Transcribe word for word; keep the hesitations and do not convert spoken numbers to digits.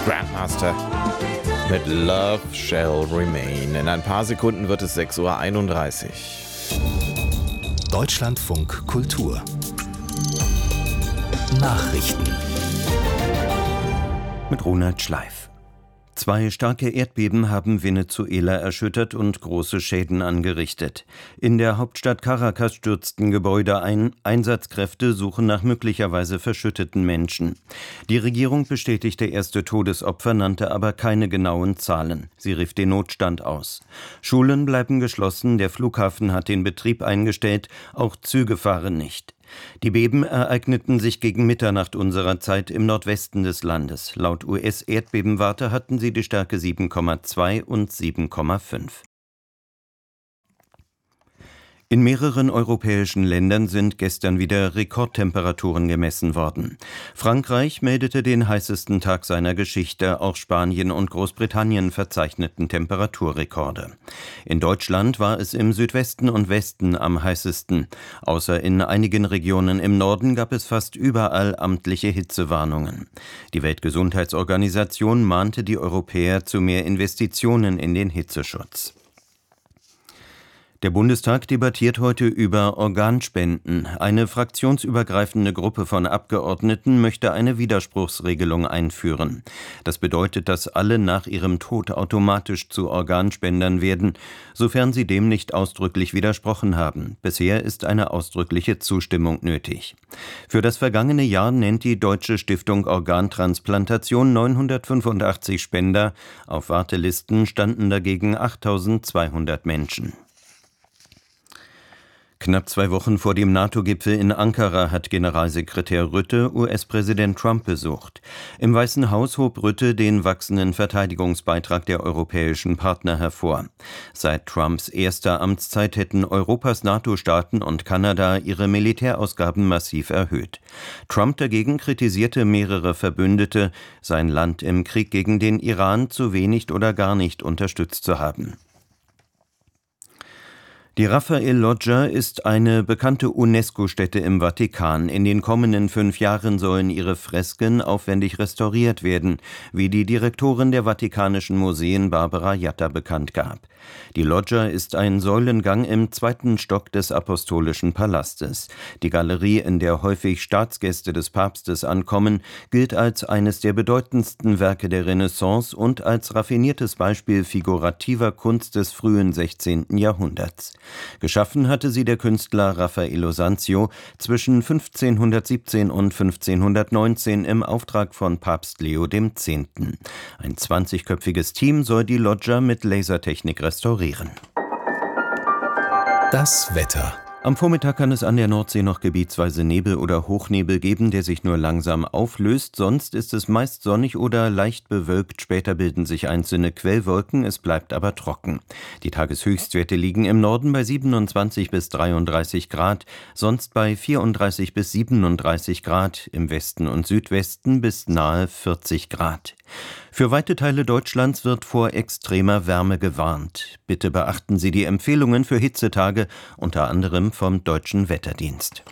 Grandmaster mit Love Shall Remain. In ein paar Sekunden wird es sechs Uhr einunddreißig. Deutschlandfunk Kultur Nachrichten mit Ronald Schleif. Zwei starke Erdbeben haben Venezuela erschüttert und große Schäden angerichtet. In der Hauptstadt Caracas stürzten Gebäude ein. Einsatzkräfte suchen nach möglicherweise verschütteten Menschen. Die Regierung bestätigte erste Todesopfer, nannte aber keine genauen Zahlen. Sie rief den Notstand aus. Schulen bleiben geschlossen, der Flughafen hat den Betrieb eingestellt, auch Züge fahren nicht. Die Beben ereigneten sich gegen Mitternacht unserer Zeit im Nordwesten des Landes. Laut U S-Erdbebenwarte hatten sie die Stärke sieben Komma zwei und sieben Komma fünf. In mehreren europäischen Ländern sind gestern wieder Rekordtemperaturen gemessen worden. Frankreich meldete den heißesten Tag seiner Geschichte, auch Spanien und Großbritannien verzeichneten Temperaturrekorde. In Deutschland war es im Südwesten und Westen am heißesten. Außer in einigen Regionen im Norden gab es fast überall amtliche Hitzewarnungen. Die Weltgesundheitsorganisation mahnte die Europäer zu mehr Investitionen in den Hitzeschutz. Der Bundestag debattiert heute über Organspenden. Eine fraktionsübergreifende Gruppe von Abgeordneten möchte eine Widerspruchsregelung einführen. Das bedeutet, dass alle nach ihrem Tod automatisch zu Organspendern werden, sofern sie dem nicht ausdrücklich widersprochen haben. Bisher ist eine ausdrückliche Zustimmung nötig. Für das vergangene Jahr nennt die Deutsche Stiftung Organtransplantation neunhundertfünfundachtzig Spender. Auf Wartelisten standen dagegen achttausendzweihundert Menschen. Knapp zwei Wochen vor dem NATO-Gipfel in Ankara hat Generalsekretär Rutte U S-Präsident Trump besucht. Im Weißen Haus hob Rutte den wachsenden Verteidigungsbeitrag der europäischen Partner hervor. Seit Trumps erster Amtszeit hätten Europas NATO-Staaten und Kanada ihre Militärausgaben massiv erhöht. Trump dagegen kritisierte mehrere Verbündete, sein Land im Krieg gegen den Iran zu wenig oder gar nicht unterstützt zu haben. Die Raffael-Loggia ist eine bekannte UNESCO-Stätte im Vatikan. In den kommenden fünf Jahren sollen ihre Fresken aufwendig restauriert werden, wie die Direktorin der Vatikanischen Museen Barbara Jatta bekannt gab. Die Loggia ist ein Säulengang im zweiten Stock des Apostolischen Palastes. Die Galerie, in der häufig Staatsgäste des Papstes ankommen, gilt als eines der bedeutendsten Werke der Renaissance und als raffiniertes Beispiel figurativer Kunst des frühen sechzehnten Jahrhunderts. Geschaffen hatte sie der Künstler Raffaello Sanzio zwischen fünfzehnhundertsiebzehn und fünfzehnhundertneunzehn im Auftrag von Papst Leo der Zehnte. Ein zwanzigköpfiges Team soll die Loggia mit Lasertechnik restaurieren. Das Wetter. Am Vormittag kann es an der Nordsee noch gebietsweise Nebel oder Hochnebel geben, der sich nur langsam auflöst. Sonst ist es meist sonnig oder leicht bewölkt. Später bilden sich einzelne Quellwolken, es bleibt aber trocken. Die Tageshöchstwerte liegen im Norden bei siebenundzwanzig bis dreiunddreißig Grad, sonst bei vierunddreißig bis siebenunddreißig Grad, im Westen und Südwesten bis nahe vierzig Grad. Für weite Teile Deutschlands wird vor extremer Wärme gewarnt. Bitte beachten Sie die Empfehlungen für Hitzetage, unter anderem vom Deutschen Wetterdienst.